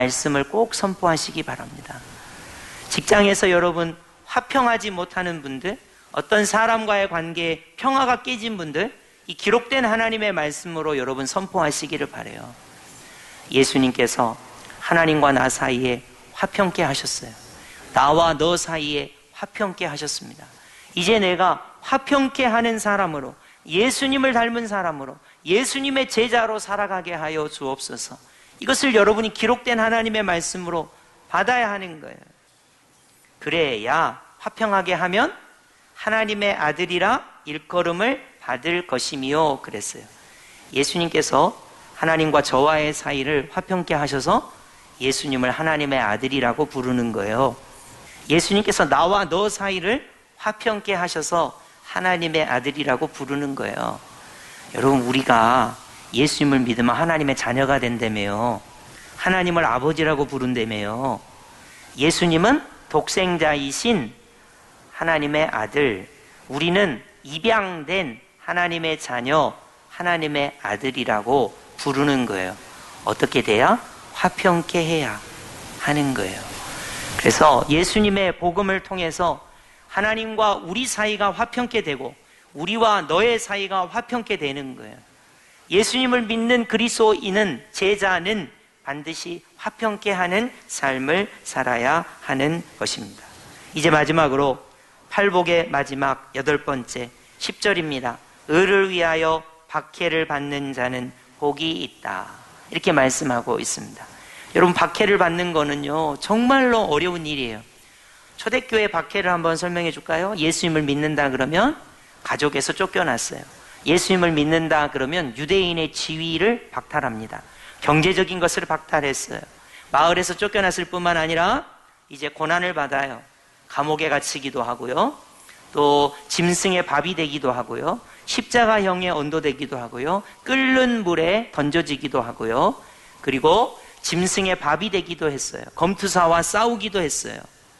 말씀을 꼭 선포하시기 바랍니다. 직장에서 여러분 화평하지 못하는 분들, 어떤 사람과의 관계에 평화가 깨진 분들, 이 기록된 하나님의 말씀으로 여러분 선포하시기를 바라요. 예수님께서 하나님과 나 사이에 화평케 하셨어요. 나와 너 사이에 화평케 하셨습니다. 이제 내가 화평케 하는 사람으로, 예수님을 닮은 사람으로, 예수님의 제자로 살아가게 하여 주옵소서. 이것을 여러분이 기록된 하나님의 말씀으로 받아야 하는 거예요. 그래야 화평하게 하면 하나님의 아들이라 일컬음을 받을 것이며 그랬어요. 예수님께서 하나님과 저와의 사이를 화평케 하셔서 예수님을 하나님의 아들이라고 부르는 거예요. 예수님께서 나와 너 사이를 화평케 하셔서 하나님의 아들이라고 부르는 거예요. 여러분, 우리가 예수님을 믿으면 하나님의 자녀가 된다며요. 하나님을 아버지라고 부른다며요. 예수님은 독생자이신 하나님의 아들, 우리는 입양된 하나님의 자녀, 하나님의 아들이라고 부르는 거예요. 어떻게 돼야? 화평케 해야 하는 거예요. 그래서 예수님의 복음을 통해서 하나님과 우리 사이가 화평케 되고 우리와 너의 사이가 화평케 되는 거예요. 예수님을 믿는 그리스도인은, 제자는 반드시 화평케 하는 삶을 살아야 하는 것입니다. 이제 마지막으로 팔복의 마지막 8번째 10절입니다. 의를 위하여 박해를 받는 자는 복이 있다. 이렇게 말씀하고 있습니다. 여러분, 박해를 받는 거는요 정말로 어려운 일이에요. 초대교회 박해를 한번 설명해 줄까요? 예수님을 믿는다 그러면 가족에서 쫓겨났어요. 예수님을 믿는다 그러면 유대인의 지위를 박탈합니다. 경제적인 것을 박탈했어요. 마을에서 쫓겨났을 뿐만 아니라 이제 고난을 받아요. 감옥에 갇히기도 하고요. 또 짐승의 밥이 되기도 하고요. 십자가형에 언도되기도 하고요. 끓는 물에 던져지기도 하고요. 그리고 짐승의 밥이 되기도 했어요. 검투사와 싸우기도 했어요.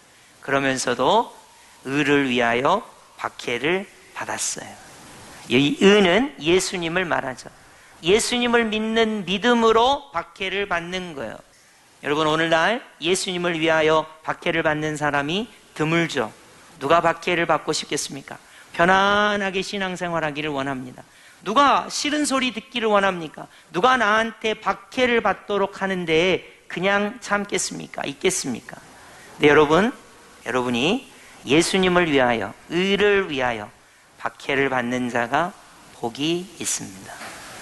그러면서도 의를 위하여 박해를 받았어요. 이 의는 예수님을 말하죠. 예수님을 믿는 믿음으로 박해를 받는 거예요. 여러분, 오늘날 예수님을 위하여 박해를 받는 사람이 드물죠. 누가 박해를 받고 싶겠습니까? 편안하게 신앙생활하기를 원합니다. 누가 싫은 소리 듣기를 원합니까? 누가 나한테 박해를 받도록 하는데 그냥 참겠습니까? 있겠습니까? 네, 여러분이 예수님을 위하여, 의를 위하여 박해를 받는 자가 복이 있습니다.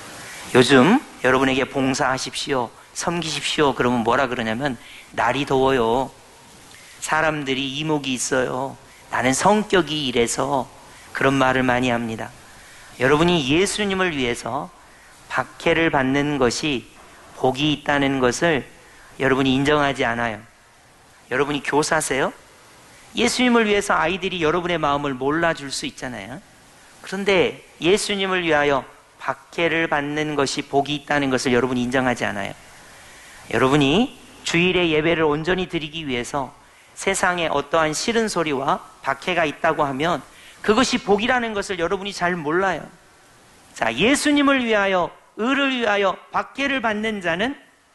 요즘 여러분에게 봉사하십시오, 섬기십시오 그러면 뭐라 그러냐면, 날이 더워요, 사람들이 이목이 있어요, 나는 성격이 이래서, 그런 말을 많이 합니다. 여러분이 예수님을 위해서 박해를 받는 것이 복이 있다는 것을 여러분이 인정하지 않아요. 여러분이 교사세요? 예수님을 위해서 아이들이 여러분의 마음을 몰라줄 수 있잖아요. 그런데 예수님을 위하여 박해를 받는 것이 복이 있다는 것을 여러분이 인정하지 않아요. 여러분이 주일에 예배를 온전히 드리기 위해서 세상에 어떠한 싫은 소리와 박해가 있다고 하면 그것이 복이라는 것을 여러분이 잘 몰라요. 자, 예수님을 위하여, 의를 위하여 박해를 받는 자는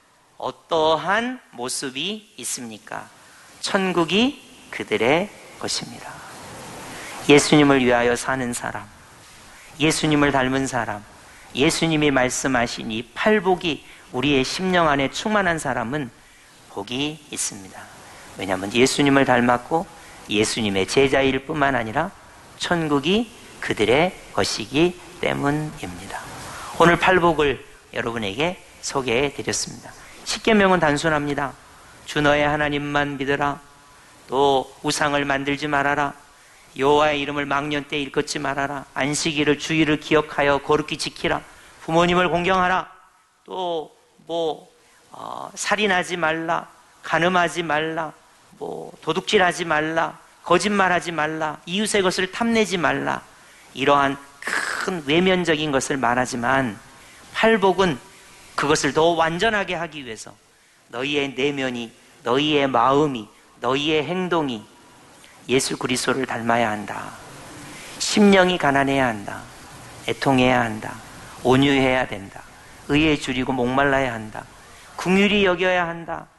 어떠한 모습이 있습니까? 천국이 그들의 것입니다. 예수님을 위하여 사는 사람, 예수님을 닮은 사람, 예수님이 말씀하신 이 팔복이 우리의 심령 안에 충만한 사람은 복이 있습니다. 왜냐하면 예수님을 닮았고 예수님의 제자일 뿐만 아니라 천국이 그들의 것이기 때문입니다. 오늘 팔복을 여러분에게 소개해 드렸습니다. 십계명은 단순합니다. 주 너의 하나님만 믿으라. 또 우상을 만들지 말아라. 여호와의 이름을 망년 때 일컫지 말아라. 안식일을, 주일을 기억하여 거룩히 지키라. 부모님을 공경하라. 또 살인하지 말라. 간음하지 말라. 도둑질하지 말라. 거짓말하지 말라. 이웃의 것을 탐내지 말라. 이러한 큰 외면적인 것을 말하지만 팔복은 그것을 더 완전하게 하기 위해서 너희의 내면이, 너희의 마음이, 너희의 행동이 예수 그리스도를 닮아야 한다. 심령이 가난해야 한다. 애통해야 한다. 온유해야 된다. 의에 줄이고 목말라야 한다. 긍휼히 여겨야 한다.